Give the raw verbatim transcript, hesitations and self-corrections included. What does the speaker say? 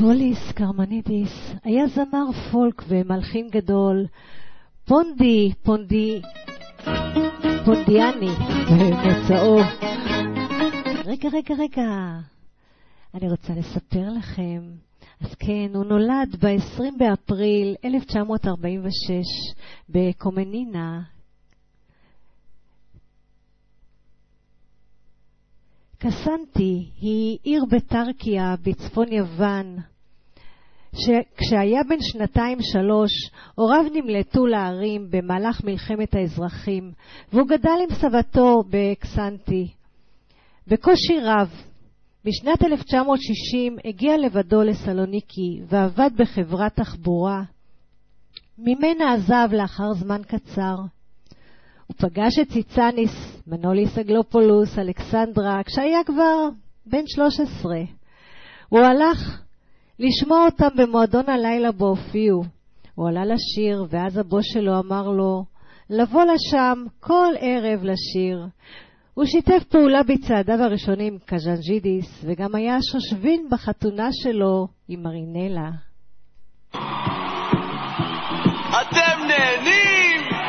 פוליס קרמנידיס היה זמר פולק ומלחין גדול, פונדי, פונדי, פונדיאני במוצאו. רגע, רגע, רגע, אני רוצה לספר לכם. אז כן, הוא נולד ב-עשרים באפריל אלף תשע מאות ארבעים ושש בקומנינה. קסנטי היא עיר בטרקיה בצפון יוון. כשהיה בן שנתיים שלוש, הוריו נמלטו לערים במהלך מלחמת האזרחים, והוא גדל עם סבתו בקסנטי. בקושי רב, בשנת אלף תשע מאות שישים הגיע לבדו לסלוניקי ועבד בחברת תחבורה. ממנה עזב לאחר זמן קצר. הוא פגש את ציצניס, מנוליס אגלופולוס, אלכסנדרה, כשהיה כבר בן שלוש עשרה. הוא הלך לשמוע אותם במועדון הלילה בו הופיעו. הוא עלה לשיר, ואז הבוס שלו אמר לו לבוא לשם כל ערב לשיר. הוא שיתף פעולה בצעדיו הראשונים עם קז'אנג'ידיס, וגם היה שושבין בחתונה שלו עם מרינלה.